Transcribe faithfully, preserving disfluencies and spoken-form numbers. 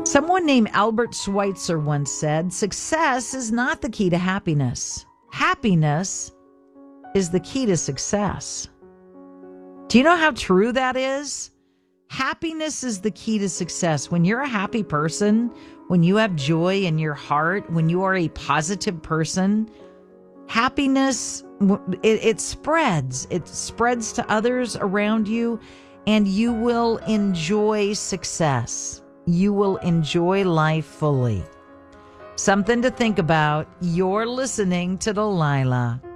Someone named Albert Schweitzer once said, success is not the key to happiness. Happiness is the key to success. Do you know how true that is? Happiness is the key to success. When you're a happy person, when you have joy in your heart, when you are a positive person, happiness, it, it spreads. It spreads to others around you, and you will enjoy success. You will enjoy life fully. Something to think about. You're listening to Delilah.